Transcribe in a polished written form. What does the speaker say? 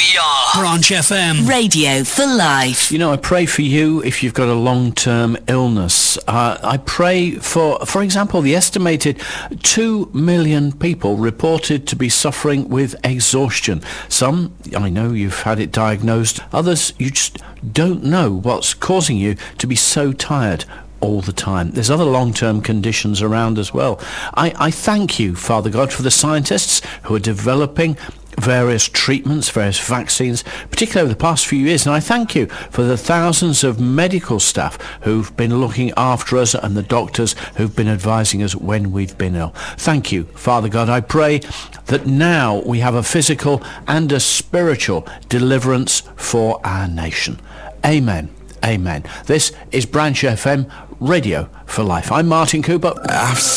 We are Branch FM. Radio for life. You know, I pray for you if you've got a long-term illness. I pray for example, the estimated 2 million people reported to be suffering with exhaustion. Some, I know you've had it diagnosed. Others, you just don't know what's causing you to be so tired all the time. There's other long-term conditions around as well. I thank you, Father God, for the scientists who are developing various treatments, various vaccines, particularly over the past few years. And I thank you for the thousands of medical staff who've been looking after us and the doctors who've been advising us when we've been ill. Thank you, Father God. I pray that now we have a physical and a spiritual deliverance for our nation. Amen. Amen. This is Branch FM, Radio for Life. I'm Martin Cooper. I've